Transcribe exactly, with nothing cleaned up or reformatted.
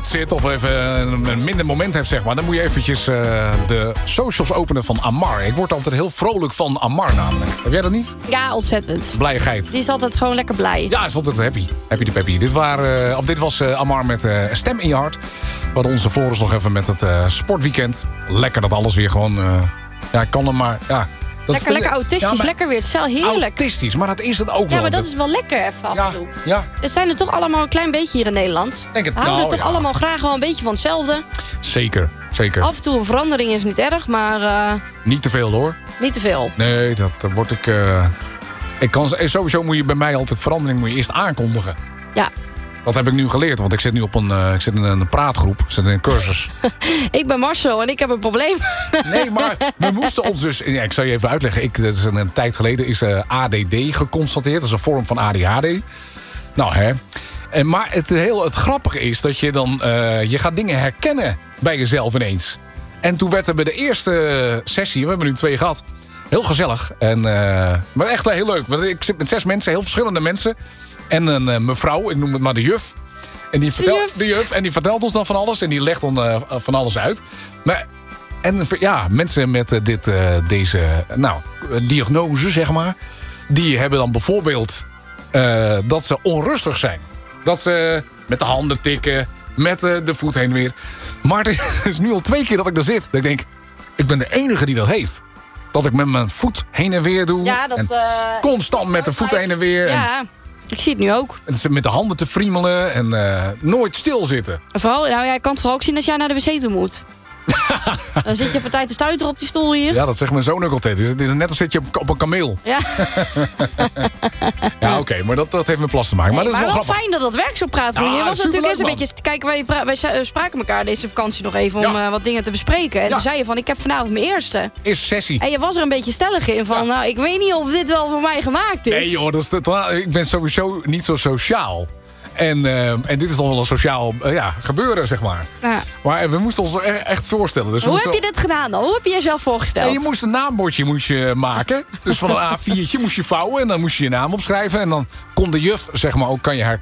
kut zit of even een minder moment hebt, zeg maar... dan moet je eventjes uh, de socials openen van Amar. Ik word altijd heel vrolijk van Amar namelijk. Heb jij dat niet? Ja, ontzettend. Blijigheid. Die is altijd gewoon lekker blij. Ja, is altijd happy. Happy de peppy. Dit, waren, uh, of dit was uh, Amar met uh, Stem in je hart. We hadden onze Floris nog even met het uh, sportweekend. Lekker dat alles weer gewoon... Uh, ja, kan er maar... Ja, dat lekker, lekker autistisch, ja, lekker weer. Het is wel heerlijk. Autistisch, maar dat is het ook ja, wel. Ja, maar dat dat is wel lekker even af ja, en toe. Ja. We zijn er toch allemaal een klein beetje hier in Nederland. Denk het, we houden nou, toch ja. allemaal graag wel een beetje van hetzelfde. Zeker, zeker. Af en toe een verandering is niet erg, maar... Uh, niet te veel, hoor. Niet te veel. Nee, dat, dat word ik... Uh, ik kan, sowieso moet je bij mij altijd verandering moet je eerst aankondigen. Ja. Dat heb ik nu geleerd, want ik zit nu op een, uh, ik zit in een praatgroep. Ik zit in een cursus. Ik ben Marcel en ik heb een probleem. Nee, maar we moesten ons dus... Ja, ik zal je even uitleggen. Ik, dat is een, een tijd geleden is uh, A D D geconstateerd. Dat is een vorm van A D H D. Nou, hè. En, maar het, heel, het grappige is dat je dan... Uh, je gaat dingen herkennen bij jezelf ineens. En toen werd er bij de eerste sessie... We hebben nu twee gehad. Heel gezellig. En, uh, maar echt heel leuk. Want ik zit met zes mensen, heel verschillende mensen... En een uh, mevrouw, ik noem het maar de juf. En die vertelt, de, juf. de juf. En die vertelt ons dan van alles. En die legt dan uh, van alles uit. Maar, en ja, mensen met uh, dit, uh, deze nou, diagnose, zeg maar... die hebben dan bijvoorbeeld uh, dat ze onrustig zijn. Dat ze met de handen tikken, met uh, de voet heen en weer. Maar het is nu al twee keer dat ik daar zit. Dat ik denk, ik ben de enige die dat heeft. Dat ik met mijn voet heen en weer doe. Ja, dat, en uh, constant met de voet heen en weer. Ja. En, ik zie het nu ook. met de handen te friemelen en uh, nooit stilzitten. Vooral, nou, jij kan het vooral ook zien als jij naar de wc toe moet. Dan zit je partij te stuiteren op die stoel hier. Ja, dat zegt mijn zoon ook altijd. Het is net als zit je op een kameel. Ja, ja oké, okay, maar dat, dat heeft met plas te maken. Nee, maar dat is maar wel, wel fijn dat dat werk zo praat. Ja, je was natuurlijk eens een beetje... Kijk, wij, wij spraken elkaar deze vakantie nog even om ja. uh, wat dingen te bespreken. En ja. toen zei je van, ik heb vanavond mijn eerste. Eerste sessie. En je was er een beetje stellig in van, ja. nou, ik weet niet of dit wel voor mij gemaakt is. Nee joh, dat is het, ik ben sowieso niet zo sociaal. En, uh, en dit is dan wel een sociaal uh, ja, gebeuren, zeg maar. Ja. Maar we moesten ons er echt voorstellen. Dus Hoe heb wel... je dit gedaan dan? Hoe heb je jezelf voorgesteld? Ja, je moest een naambordje moest je maken. Dus van een A viertje moest je vouwen en dan moest je je naam opschrijven. En dan kon de juf, zeg maar, ook kan je